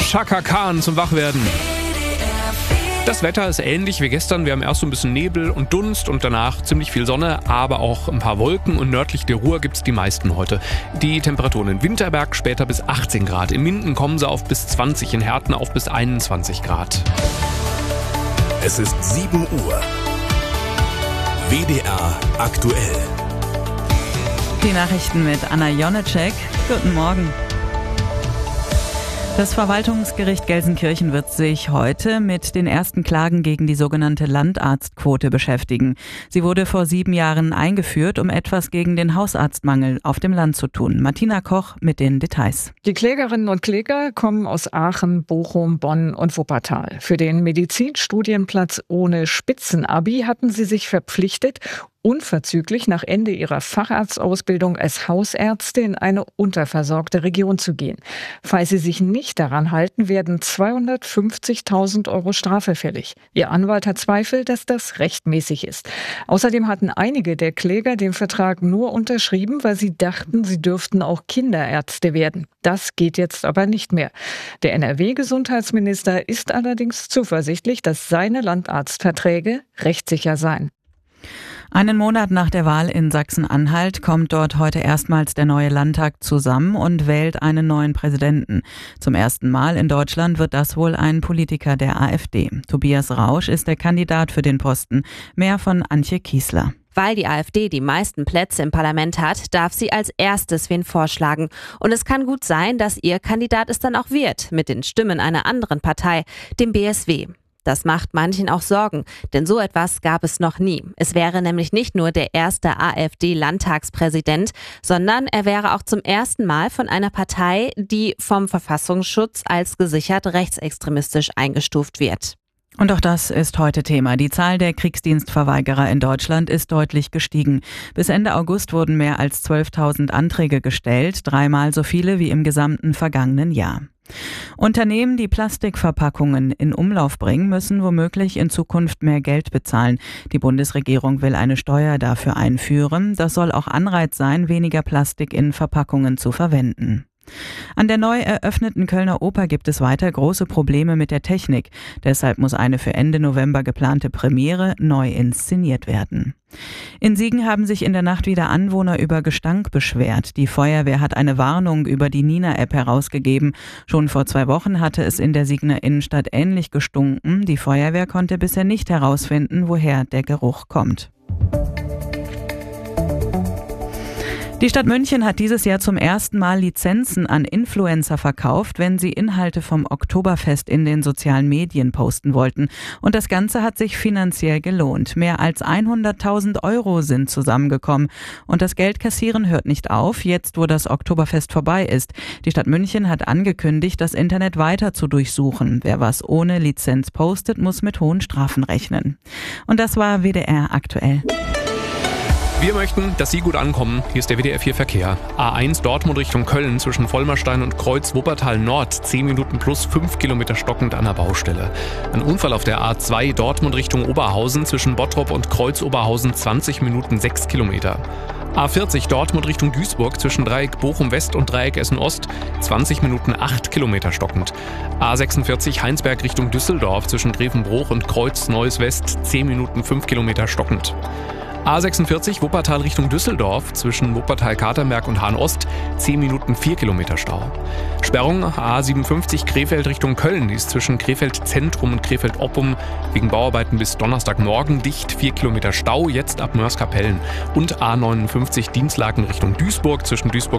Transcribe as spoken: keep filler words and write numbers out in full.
Chaka Khan zum Wachwerden. Das Wetter ist ähnlich wie gestern. Wir haben erst so ein bisschen Nebel und Dunst und danach ziemlich viel Sonne, aber auch ein paar Wolken und nördlich der Ruhr gibt es die meisten heute. Die Temperaturen in Winterberg später bis achtzehn Grad. In Minden kommen sie auf bis zwanzig, in Herten auf bis einundzwanzig Grad. Es ist sieben Uhr. W D R aktuell. Die Nachrichten mit Anna Jonecek. Guten Morgen. Das Verwaltungsgericht Gelsenkirchen wird sich heute mit den ersten Klagen gegen die sogenannte Landarztquote beschäftigen. Sie wurde vor sieben Jahren eingeführt, um etwas gegen den Hausarztmangel auf dem Land zu tun. Martina Koch mit den Details. Die Klägerinnen und Kläger kommen aus Aachen, Bochum, Bonn und Wuppertal. Für den Medizinstudienplatz ohne Spitzenabi hatten sie sich verpflichtet, unverzüglich nach Ende ihrer Facharztausbildung als Hausärzte in eine unterversorgte Region zu gehen. Falls sie sich nicht daran halten, werden zweihundertfünfzigtausend Euro Strafe fällig. Ihr Anwalt hat Zweifel, dass das rechtmäßig ist. Außerdem hatten einige der Kläger den Vertrag nur unterschrieben, weil sie dachten, sie dürften auch Kinderärzte werden. Das geht jetzt aber nicht mehr. Der N R W-Gesundheitsminister ist allerdings zuversichtlich, dass seine Landarztverträge rechtssicher seien. Einen Monat nach der Wahl in Sachsen-Anhalt kommt dort heute erstmals der neue Landtag zusammen und wählt einen neuen Präsidenten. Zum ersten Mal in Deutschland wird das wohl ein Politiker der AfD. Tobias Rausch ist der Kandidat für den Posten. Mehr von Antje Kiesler. Weil die AfD die meisten Plätze im Parlament hat, darf sie als erstes wen vorschlagen. Und es kann gut sein, dass ihr Kandidat es dann auch wird, mit den Stimmen einer anderen Partei, dem B S W. Das macht manchen auch Sorgen, denn so etwas gab es noch nie. Es wäre nämlich nicht nur der erste AfD-Landtagspräsident, sondern er wäre auch zum ersten Mal von einer Partei, die vom Verfassungsschutz als gesichert rechtsextremistisch eingestuft wird. Und auch das ist heute Thema. Die Zahl der Kriegsdienstverweigerer in Deutschland ist deutlich gestiegen. Bis Ende August wurden mehr als zwölftausend Anträge gestellt, dreimal so viele wie im gesamten vergangenen Jahr. Unternehmen, die Plastikverpackungen in Umlauf bringen, müssen womöglich in Zukunft mehr Geld bezahlen. Die Bundesregierung will eine Steuer dafür einführen. Das soll auch Anreiz sein, weniger Plastik in Verpackungen zu verwenden. An der neu eröffneten Kölner Oper gibt es weiter große Probleme mit der Technik. Deshalb muss eine für Ende November geplante Premiere neu inszeniert werden. In Siegen haben sich in der Nacht wieder Anwohner über Gestank beschwert. Die Feuerwehr hat eine Warnung über die Nina-App herausgegeben. Schon vor zwei Wochen hatte es in der Siegener Innenstadt ähnlich gestunken. Die Feuerwehr konnte bisher nicht herausfinden, woher der Geruch kommt. Die Stadt München hat dieses Jahr zum ersten Mal Lizenzen an Influencer verkauft, wenn sie Inhalte vom Oktoberfest in den sozialen Medien posten wollten. Und das Ganze hat sich finanziell gelohnt. Mehr als hunderttausend Euro sind zusammengekommen. Und das Geld kassieren hört nicht auf, jetzt wo das Oktoberfest vorbei ist. Die Stadt München hat angekündigt, das Internet weiter zu durchsuchen. Wer was ohne Lizenz postet, muss mit hohen Strafen rechnen. Und das war W D R aktuell. Wir möchten, dass Sie gut ankommen. Hier ist der W D R vier Verkehr. A eins Dortmund Richtung Köln zwischen Vollmerstein und Kreuz Wuppertal Nord. zehn Minuten plus fünf Kilometer stockend an der Baustelle. Ein Unfall auf der A zwei Dortmund Richtung Oberhausen zwischen Bottrop und Kreuz Oberhausen. zwanzig Minuten sechs Kilometer. A vierzig Dortmund Richtung Duisburg zwischen Dreieck Bochum West und Dreieck Essen Ost. zwanzig Minuten acht Kilometer stockend. A sechsundvierzig Heinsberg Richtung Düsseldorf zwischen Grevenbruch und Kreuz Neues West. zehn Minuten fünf Kilometer stockend. A sechsundvierzig Wuppertal Richtung Düsseldorf zwischen Wuppertal-Katernberg und Hahn-Ost, zehn Minuten vier Kilometer Stau. Sperrung A siebenundfünfzig Krefeld Richtung Köln, die ist zwischen Krefeld Zentrum und Krefeld Oppum wegen Bauarbeiten bis Donnerstagmorgen dicht, vier Kilometer Stau, jetzt ab Mörs-Kapellen. Und A neunundfünfzig Dienstlaken Richtung Duisburg zwischen Duisburg